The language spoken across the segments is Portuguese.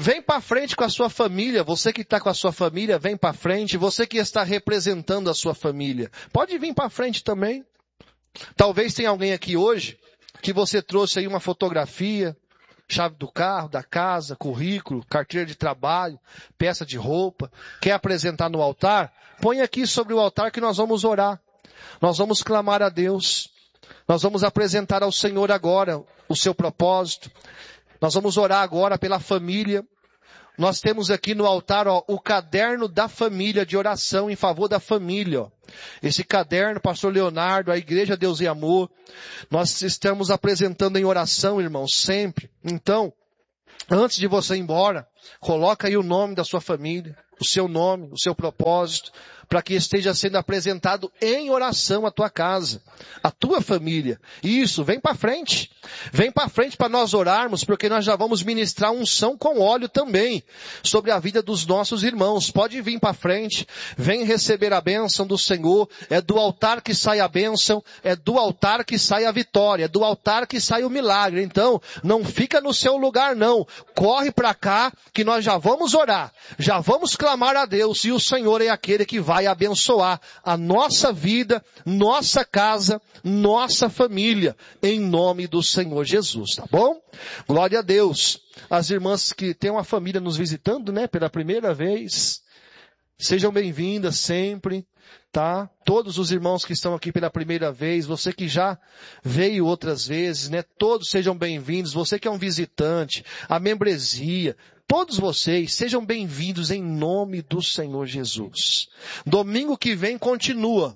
Vem para frente com a sua família. Você que está com a sua família, vem para frente. Você que está representando a sua família, pode vir para frente também. Talvez tenha alguém aqui hoje que você trouxe aí uma fotografia, chave do carro, da casa, currículo, carteira de trabalho, peça de roupa, quer apresentar no altar? Põe aqui sobre o altar que nós vamos orar. Nós vamos clamar a Deus. Nós vamos apresentar ao Senhor agora o seu propósito. Nós vamos orar agora pela família. Nós temos aqui no altar, o caderno da família, de oração em favor da família. Esse caderno, pastor Leonardo, a Igreja Deus e Amor, nós estamos apresentando em oração, irmãos, sempre. Então, antes de você ir embora, coloca aí o nome da sua família, o seu nome, o seu propósito, para que esteja sendo apresentado em oração a tua casa, a tua família. Isso, vem para frente. Vem para frente para nós orarmos, porque nós já vamos ministrar unção com óleo também sobre a vida dos nossos irmãos. Pode vir para frente, vem receber a bênção do Senhor. É do altar que sai a bênção, é do altar que sai a vitória, é do altar que sai o milagre. Então, não fica no seu lugar não. Corre para cá que nós já vamos orar, já vamos clamar a Deus, e o Senhor é aquele que vai abençoar a nossa vida, nossa casa, nossa família, em nome do Senhor Jesus, tá bom? Glória a Deus. As irmãs que têm uma família nos visitando, né, pela primeira vez, sejam bem-vindas sempre, tá? Todos os irmãos que estão aqui pela primeira vez, você que já veio outras vezes, né, todos sejam bem-vindos. Você que é um visitante, a membresia, todos vocês sejam bem-vindos em nome do Senhor Jesus. Domingo que vem continua.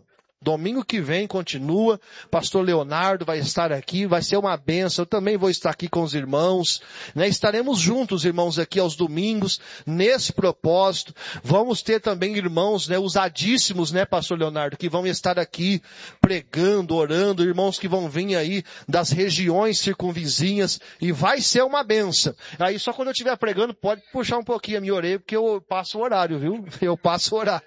Pastor Leonardo vai estar aqui, vai ser uma bênção. Eu também vou estar aqui com os irmãos, né? Estaremos juntos, irmãos, aqui aos domingos, nesse propósito. Vamos ter também irmãos, né, usadíssimos, né, Pastor Leonardo, que vão estar aqui pregando, orando, irmãos que vão vir aí das regiões circunvizinhas, e vai ser uma bênção. Aí só quando eu estiver pregando, pode puxar um pouquinho a minha orelha, porque eu passo o horário, viu? Eu passo o horário.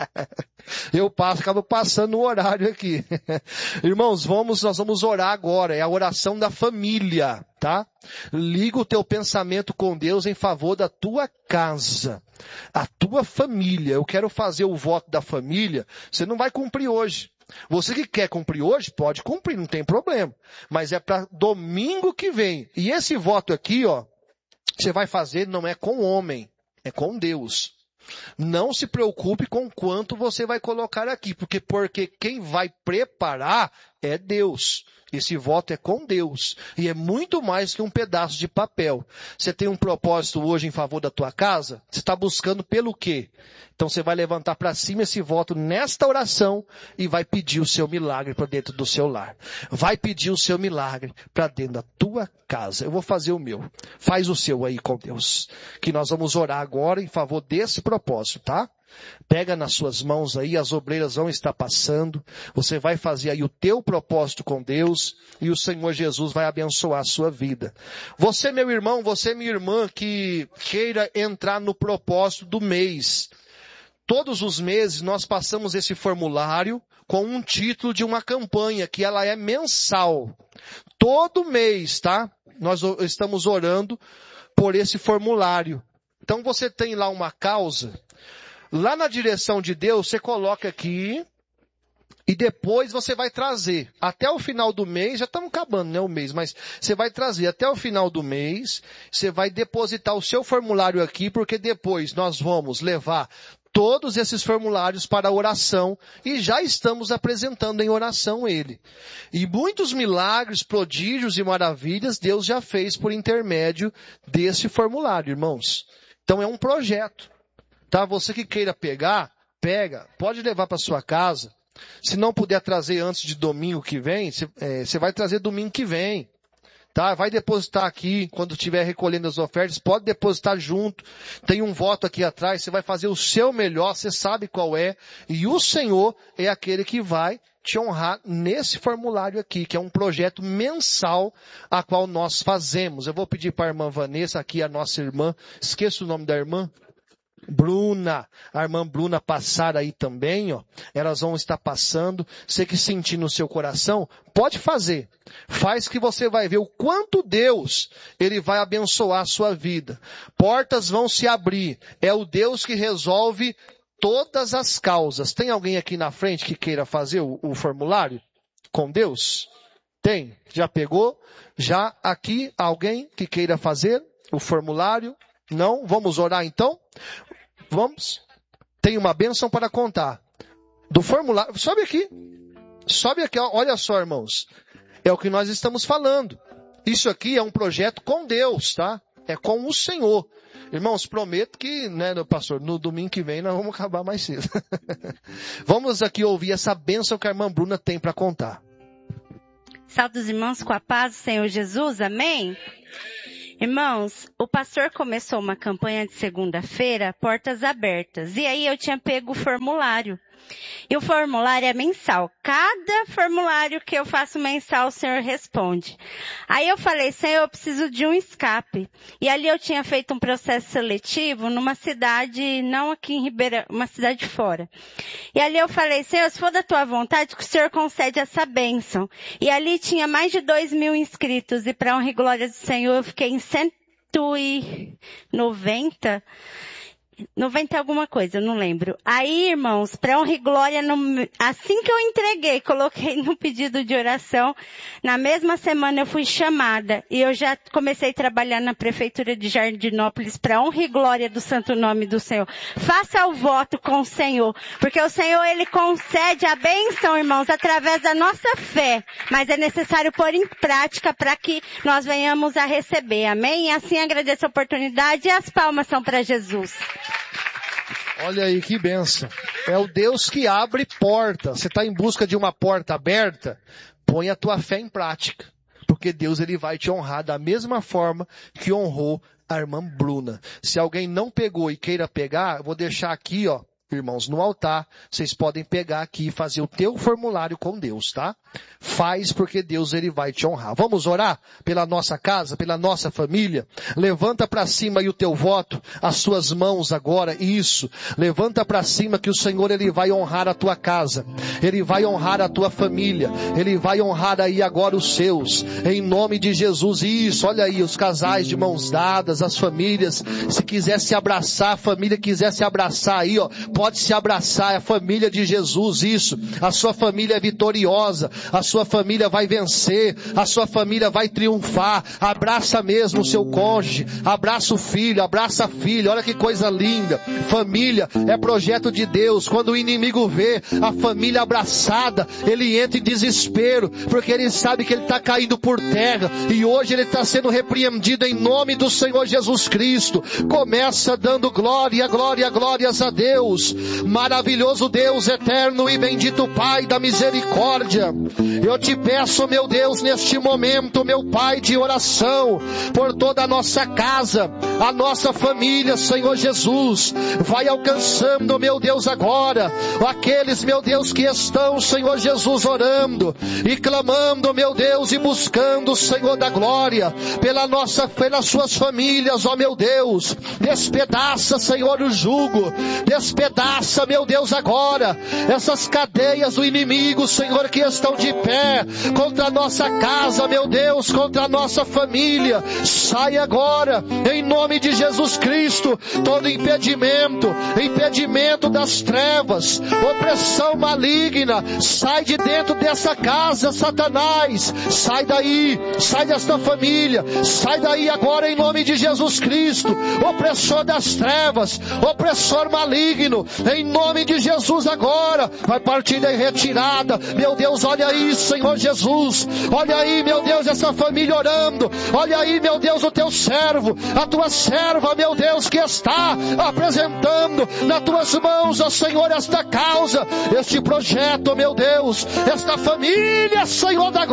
Acabo passando o horário aqui. Irmãos, nós vamos orar agora. É a oração da família, tá? Liga o teu pensamento com Deus em favor da tua casa, a tua família. Eu quero fazer o voto da família. Você não vai cumprir hoje. Você que quer cumprir hoje, pode cumprir, não tem problema. Mas é para domingo que vem. E esse voto aqui, ó, você vai fazer não é com homem, é com Deus. Não se preocupe com quanto você vai colocar aqui, porque quem vai preparar é Deus. Esse voto é com Deus. E é muito mais que um pedaço de papel. Você tem um propósito hoje em favor da tua casa? Você está buscando pelo quê? Então você vai levantar para cima esse voto nesta oração e vai pedir o seu milagre para dentro do seu lar. Vai pedir o seu milagre para dentro da tua casa. Eu vou fazer o meu. Faz o seu aí com Deus. Que nós vamos orar agora em favor desse propósito, tá? Pega nas suas mãos aí, as obreiras vão estar passando. Você vai fazer aí o teu propósito com Deus e o Senhor Jesus vai abençoar a sua vida. Você, meu irmão, você, minha irmã, que queira entrar no propósito do mês. Todos os meses nós passamos esse formulário com um título de uma campanha, que ela é mensal. Todo mês, tá? Nós estamos orando por esse formulário. Então você tem lá uma causa. Lá na direção de Deus, você coloca aqui e depois você vai trazer. Até o final do mês, já estamos acabando, né, o mês, mas você vai trazer até o final do mês, você vai depositar o seu formulário aqui, porque depois nós vamos levar todos esses formulários para a oração e já estamos apresentando em oração ele. E muitos milagres, prodígios e maravilhas Deus já fez por intermédio desse formulário, irmãos. Então é um projeto. Tá? Você que queira pegar, pega, pode levar para sua casa. Se não puder trazer antes de domingo que vem, você vai trazer domingo que vem. Tá? Vai depositar aqui, quando estiver recolhendo as ofertas, pode depositar junto. Tem um voto aqui atrás, você vai fazer o seu melhor, você sabe qual é. E o Senhor é aquele que vai te honrar nesse formulário aqui, que é um projeto mensal a qual nós fazemos. Eu vou pedir para a irmã Vanessa, aqui a nossa irmã, esqueço o nome da irmã. Bruna, a irmã Bruna passar aí também, ó. Elas vão estar passando. Você que sentir no seu coração, pode fazer. Faz que você vai ver o quanto Deus, Ele vai abençoar a sua vida. Portas vão se abrir. É o Deus que resolve todas as causas. Tem alguém aqui na frente que queira fazer o formulário com Deus? Tem? Já pegou? Já aqui alguém que queira fazer o formulário? Não? Vamos orar então? Vamos? Tem uma bênção para contar. Do formulário. Sobe aqui. Sobe aqui. Olha só, irmãos. É o que nós estamos falando. Isso aqui é um projeto com Deus, tá? É com o Senhor. Irmãos, prometo que, né, pastor, no domingo que vem nós vamos acabar mais cedo. Vamos aqui ouvir essa bênção que a irmã Bruna tem para contar. Salve os irmãos com a paz do Senhor Jesus, amém? Irmãos, o pastor começou uma campanha de segunda-feira, portas abertas, e aí eu tinha pego o formulário. E o formulário é mensal. Cada formulário que eu faço mensal, o Senhor responde. Aí eu falei, Senhor, eu preciso de um escape. E ali eu tinha feito um processo seletivo numa cidade, não aqui em Ribeirão, uma cidade fora. E ali eu falei, Senhor, se for da tua vontade, que o Senhor concede essa bênção. E ali tinha mais de 2.000 inscritos. E para honra e glória do Senhor, eu fiquei em 190 alguma coisa, eu não lembro. Aí, irmãos, para honra e glória, assim que eu entreguei, coloquei no pedido de oração, na mesma semana eu fui chamada e eu já comecei a trabalhar na prefeitura de Jardinópolis para honra e glória do santo nome do Senhor. Faça o voto com o Senhor, porque o Senhor, Ele concede a bênção, irmãos, através da nossa fé, mas é necessário pôr em prática para que nós venhamos a receber, amém? E assim agradeço a oportunidade e as palmas são para Jesus. Olha aí que bênção. É o Deus que abre porta. Você está em busca de uma porta aberta? Põe a tua fé em prática. Porque Deus, Ele vai te honrar da mesma forma que honrou a irmã Bruna. Se alguém não pegou e queira pegar, eu vou deixar aqui, ó, irmãos, no altar. Vocês podem pegar aqui e fazer o teu formulário com Deus, tá? Faz porque Deus, Ele vai te honrar. Vamos orar pela nossa casa, pela nossa família? Levanta para cima aí o teu voto, as suas mãos agora, isso. Levanta para cima que o Senhor, Ele vai honrar a tua casa. Ele vai honrar a tua família. Ele vai honrar aí agora os seus. Em nome de Jesus, isso. Olha aí, os casais de mãos dadas, as famílias. Se quiser se abraçar, a família quiser se abraçar aí, ó. Pode se abraçar, é a família de Jesus, isso. A sua família é vitoriosa. A sua família vai vencer, a sua família vai triunfar. Abraça mesmo o seu cônjuge, abraça o filho, abraça a filha. Olha que coisa linda. Família é projeto de Deus. Quando o inimigo vê a família abraçada, ele entra em desespero, porque ele sabe que ele está caindo por terra, e hoje ele está sendo repreendido em nome do Senhor Jesus Cristo. Começa dando glórias a Deus. Maravilhoso Deus eterno e bendito Pai da misericórdia, eu te peço, meu Deus, neste momento, meu Pai, de oração, por toda a nossa casa, a nossa família, Senhor Jesus. Vai alcançando, meu Deus, agora, aqueles, meu Deus, que estão, Senhor Jesus, orando e clamando, meu Deus, e buscando, Senhor da glória, pelas suas famílias, ó meu Deus. Despedaça, Senhor, o jugo. Despedaça, meu Deus, agora, essas cadeias do inimigo, Senhor, que estão de pé contra a nossa casa, meu Deus, contra a nossa família. Sai agora, em nome de Jesus Cristo, todo impedimento das trevas, opressão maligna, sai de dentro dessa casa, Satanás. Sai daí, sai desta família, sai daí agora em nome de Jesus Cristo. Opressor das trevas, opressor maligno, em nome de Jesus agora, vai partir da retirada. Meu Deus, olha isso, Senhor Jesus. Olha aí, meu Deus, essa família orando. Olha aí, meu Deus, o teu servo, a tua serva, meu Deus, que está apresentando nas tuas mãos, ó Senhor, esta causa, este projeto, meu Deus, esta família, Senhor da glória.